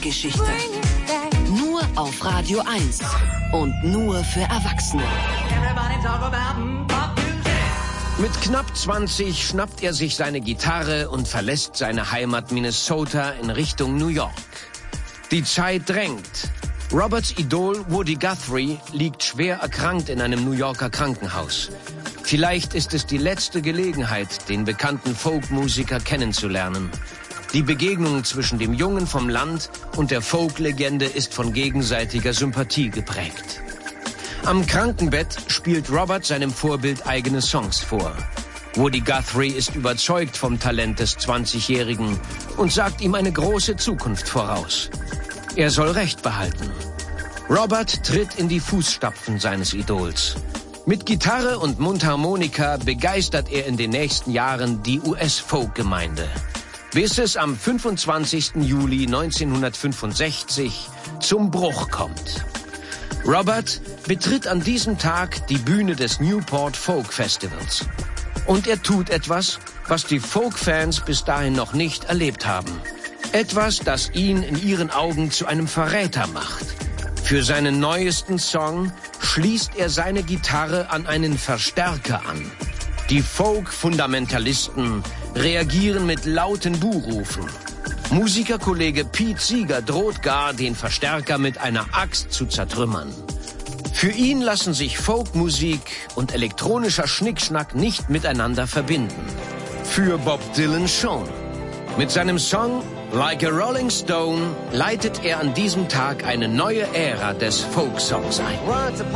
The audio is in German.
Geschichte. Nur auf Radio 1 und nur für Erwachsene. Mit knapp 20 schnappt er sich seine Gitarre und verlässt seine Heimat Minnesota in Richtung New York. Die Zeit drängt. Roberts Idol Woody Guthrie liegt schwer erkrankt in einem New Yorker Krankenhaus. Vielleicht ist es die letzte Gelegenheit, den bekannten Folkmusiker kennenzulernen. Die Begegnung zwischen dem Jungen vom Land und der Folklegende ist von gegenseitiger Sympathie geprägt. Am Krankenbett spielt Robert seinem Vorbild eigene Songs vor. Woody Guthrie ist überzeugt vom Talent des 20-Jährigen und sagt ihm eine große Zukunft voraus. Er soll Recht behalten. Robert tritt in die Fußstapfen seines Idols. Mit Gitarre und Mundharmonika begeistert er in den nächsten Jahren die US-Folk-Gemeinde. Bis es am 25. Juli 1965 zum Bruch kommt. Robert betritt an diesem Tag die Bühne des Newport Folk Festivals. Und er tut etwas, was die Folk-Fans bis dahin noch nicht erlebt haben. Etwas, das ihn in ihren Augen zu einem Verräter macht. Für seinen neuesten Song schließt er seine Gitarre an einen Verstärker an. Die Folk-Fundamentalisten reagieren mit lauten Buhrufen. Musikerkollege Pete Seeger droht gar, den Verstärker mit einer Axt zu zertrümmern. Für ihn lassen sich Folkmusik und elektronischer Schnickschnack nicht miteinander verbinden. Für Bob Dylan schon. Mit seinem Song Like a Rolling Stone leitet er an diesem Tag eine neue Ära des Folksongs ein.